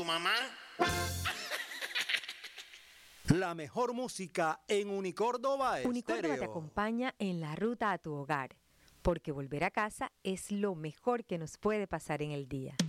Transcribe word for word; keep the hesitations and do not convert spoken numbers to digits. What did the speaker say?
mamá. La mejor música en Unicórdoba Estéreo. Unicórdoba te acompaña en la ruta a tu hogar, porque volver a casa es lo mejor que nos puede pasar en el día.